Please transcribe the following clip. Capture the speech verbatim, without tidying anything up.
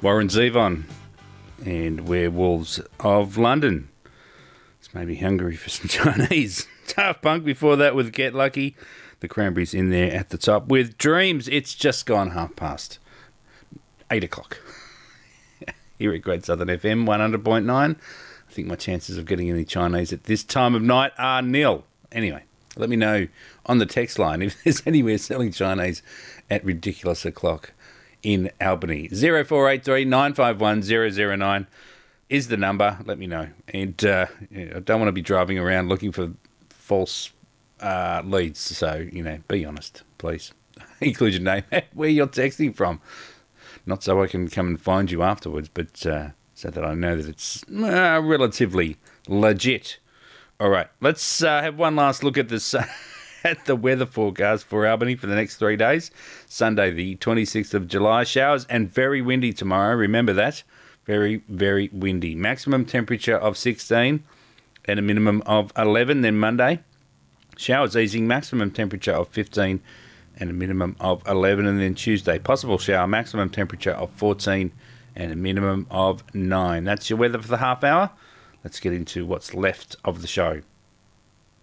Warren Zevon and Werewolves of London. It's maybe hungry for some Chinese. Daft Punk before that with Get Lucky. The Cranberries in there at the top with Dreams. It's just gone half past eight o'clock. Here at Great Southern F M one hundred point nine. I think my chances of getting any Chinese at this time of night are nil. Anyway, let me know on the text line if there's anywhere selling Chinese at ridiculous o'clock in Albany. zero four eight three nine five one zero zero nine is the number. Let me know. And uh, I don't want to be driving around looking for false uh, leads. So, you know, be honest, please. Include your name, where you're texting from. Not so I can come and find you afterwards, but uh, so that I know that it's uh, relatively legit. All right, let's uh, have one last look at this at the weather forecast for Albany for the next three days. Sunday, the twenty-sixth of July. Showers and very windy tomorrow. Remember that. Very, very windy. Maximum temperature of sixteen and a minimum of eleven. Then Monday, showers easing. Maximum temperature of fifteen and a minimum of eleven. And then Tuesday, possible shower, maximum temperature of fourteen and a minimum of nine. That's your weather for the half hour. Let's get into what's left of the show.